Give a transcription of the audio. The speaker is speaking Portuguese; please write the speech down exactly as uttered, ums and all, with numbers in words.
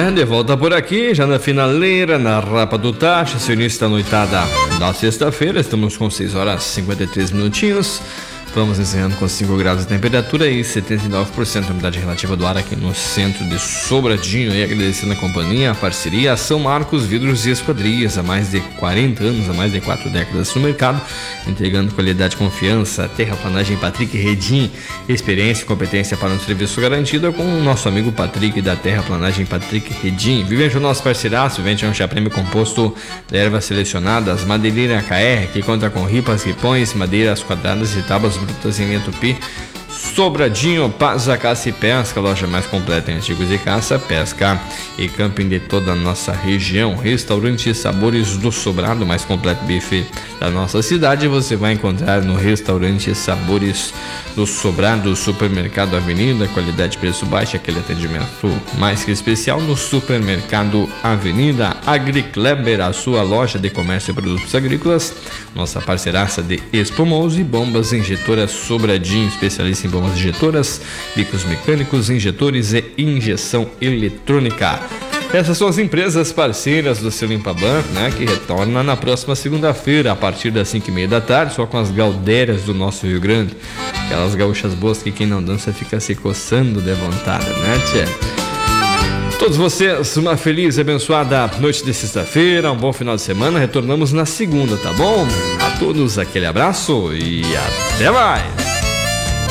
né? De volta por aqui, já na finaleira, na Rapa do Tacho, seu início da noitada da sexta-feira. Estamos com seis horas e cinquenta e três minutinhos. Vamos encerrando com cinco graus de temperatura e setenta e nove por cento de umidade relativa do ar aqui no centro de Sobradinho. E agradecendo a companhia, a parceria, a São Marcos Vidros e Esquadrias, há mais de quarenta anos, há mais de quatro décadas no mercado, entregando qualidade e confiança. Terraplanagem Patrick Redim, experiência e competência para um serviço garantido com o nosso amigo Patrick da Terraplanagem Patrick Redim. Vivente o nosso parceiraço, vivente é um chá prêmio composto de ervas selecionadas, madeireira K R, que conta com ripas, ripões, madeiras quadradas e tábuas brutas em linha tupi. Sobradinho, Paza, Caça e Pesca, loja mais completa em artigos de caça, pesca e camping de toda a nossa região. Restaurante Sabores do Sobrado, mais completo bife da nossa cidade, você vai encontrar no Restaurante Sabores do Sobrado. Supermercado Avenida, qualidade, preço baixo, aquele atendimento mais que especial no Supermercado Avenida. Agricleber, a sua loja de comércio e produtos agrícolas, nossa parceiraça de Espumoso e Bombas Injetoras Sobradinho, especialista em bombas injetoras, bicos mecânicos, injetores e injeção eletrônica. Essas são as empresas parceiras do seu Limpa-Ban, né, que retorna na próxima segunda-feira, a partir das cinco e meia da tarde, só com as gaudérias do nosso Rio Grande. Aquelas gaúchas boas que quem não dança fica se coçando de vontade, né, tchê? Todos vocês, uma feliz e abençoada noite de sexta-feira, um bom final de semana. Retornamos na segunda, tá bom? A todos aquele abraço e até mais!